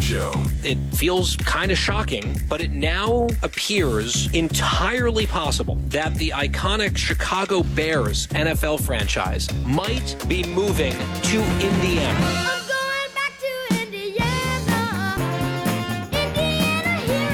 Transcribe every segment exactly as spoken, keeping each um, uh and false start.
Show. It feels kind of shocking, but it now appears entirely possible that the iconic Chicago Bears N F L franchise might be moving to Indiana. I'm going back to Indiana. Indiana, here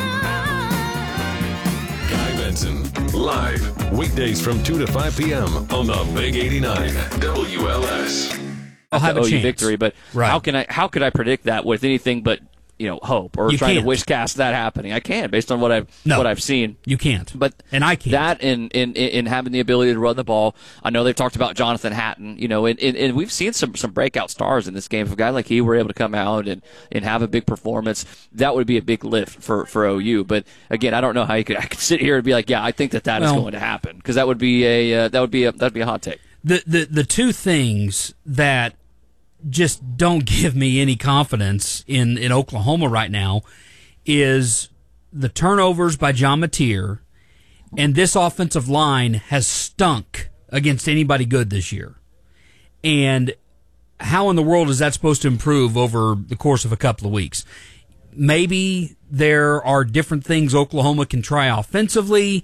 I come. Guy Benson, live, weekdays from two to five p.m. on the Big eighty-nine W L S. I'll have a O U chance. victory, but Right. how can I how could I predict that with anything but you know hope or You trying can't. to wish cast that happening? I can't based on what I've No. what I've seen. You can't. But and I can't. That in, in, in having the ability to run the ball. I know they've talked about Jonathan Hatton, you know, and, and, and we've seen some, some breakout stars in this game. If a guy like he were able to come out and, and have a big performance, that would be a big lift for, for O U. But again, I don't know how you could I could sit here and be like, yeah, I think that that well, is going to happen because that would be a uh, that would be a that'd be a hot take. The, the the two things that just don't give me any confidence in, in Oklahoma right now is the turnovers by John Mateer, and this offensive line has stunk against anybody good this year. And how in the world is that supposed to improve over the course of a couple of weeks? Maybe there are different things Oklahoma can try offensively.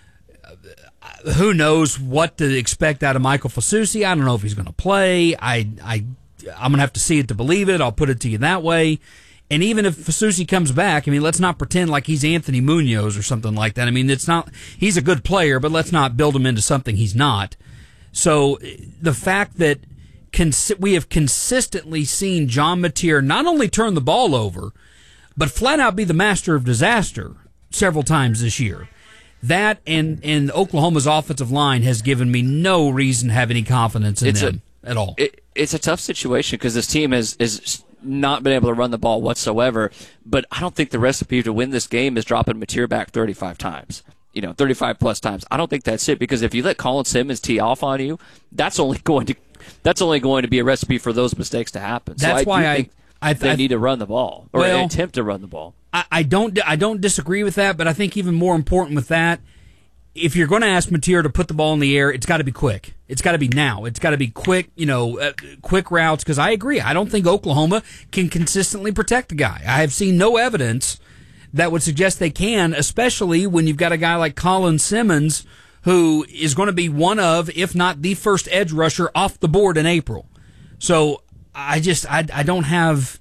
Who knows what to expect out of Michael Fasusi? I don't know if he's going to play. I, I, I'm going to have to see it to believe it. I'll put it to you that way. And even if Fasusi comes back, I mean, let's not pretend like he's Anthony Munoz or something like that. I mean, it's not. He's a good player, but let's not build him into something he's not. So the fact that cons- we have consistently seen John Mateer not only turn the ball over, but flat out be the master of disaster several times this year. That and, and Oklahoma's offensive line has given me no reason to have any confidence in It's them a, at all. It, it's a tough situation because this team has is not been able to run the ball whatsoever. But I don't think the recipe to win this game is dropping Mateer back thirty-five times. You know, thirty-five plus times. I don't think that's it because if you let Colin Simmons tee off on you, that's only going to that's only going to be a recipe for those mistakes to happen. That's so I why do I, think I they I, need to run the ball or well, attempt to run the ball. I, I don't I don't disagree with that, but I think even more important with that, if you're going to ask Mateer to put the ball in the air, it's got to be quick. It's got to be now. It's got to be quick, you know, uh, quick routes. Because I agree, I don't think Oklahoma can consistently protect the guy. I have seen no evidence that would suggest they can, especially when you've got a guy like Colin Simmons, who is going to be one of, if not the first edge rusher off the board in April. So I just I I don't have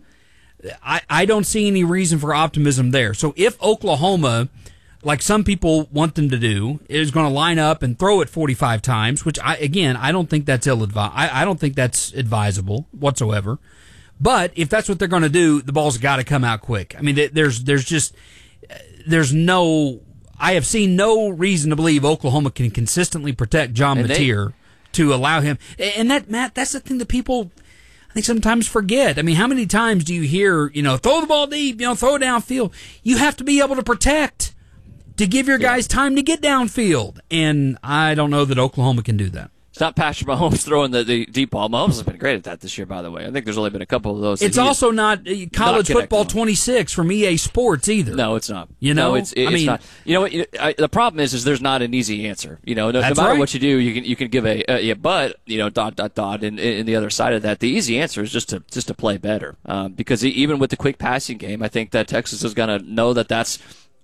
I I don't see any reason for optimism there. So if Oklahoma, like some people want them to do, is going to line up and throw it forty-five times, which I again I don't think that's ill advi- I, I don't think that's advisable whatsoever. But if that's what they're going to do, the ball's got to come out quick. I mean, there's there's just there's no I have seen no reason to believe Oklahoma can consistently protect John And Mateer they- to allow him. And that Matt, that's the thing that people I think sometimes forget. I mean, how many times do you hear, you know, throw the ball deep, you know, throw it downfield? You have to be able to protect to give your guys time to get downfield. And I don't know that Oklahoma can do that. It's not Patrick Mahomes throwing the, the deep ball. Mahomes has been great at that this year, by the way. I think there's only been a couple of those. It's He also not uh, college not football on. twenty-six from E A Sports either. No, it's not. You know, no, it's, it, I it's mean, not. You know what? You, I, the problem is, is there's not an easy answer. You know, no, no That's matter right. what you do, you can you can give a uh, yeah, but you know, dot dot dot. And, and the other side of that, the easy answer is just to just to play better. Um, because even with the quick passing game, I think that Texas is going to know that that's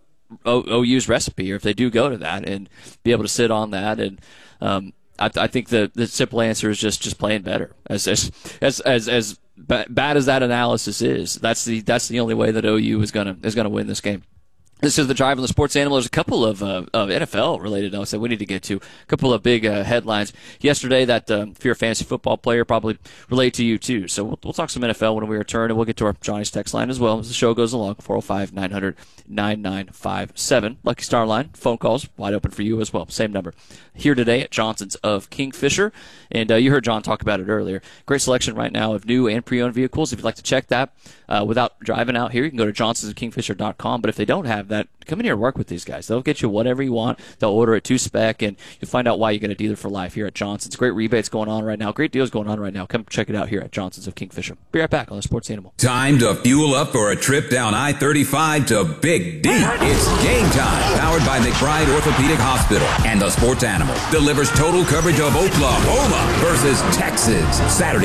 o, OU's recipe, or if they do go to that and be able to sit on that and. Um, I, I think the, the simple answer is just, just playing better. As as as as, as bad as that analysis is, that's the that's the only way that O U is gonna is gonna win this game. This is the Drive on the Sports Animal. There's a couple of, uh, of N F L-related notes that we need to get to. A couple of big uh, headlines. Yesterday, that um, if you're a fantasy football player, probably relate to you, too. So we'll, we'll talk some N F L when we return, and we'll get to our Johnny's text line as well as the show goes along, four oh five, nine hundred, ninety-nine fifty-seven. Lucky Star line, phone calls, wide open for you as well. Same number. Here today at Johnson's of Kingfisher. And uh, you heard John talk about it earlier. Great selection right now of new and pre-owned vehicles. If you'd like to check that uh, without driving out here, you can go to johnsons of kingfisher dot com. But if they don't have that, come in here and work with these guys. They'll get you whatever you want. They'll order it to spec, and you'll find out why you get a dealer for life here at Johnson's. Great rebates going on right now. Great deals going on right now. Come check it out here at Johnson's of Kingfisher. Be right back on the Sports Animal. Time to fuel up for a trip down I thirty-five to Big D. It's game time, powered by McBride Orthopedic Hospital. And the Sports Animal delivers total coverage of Oklahoma versus Texas. Saturday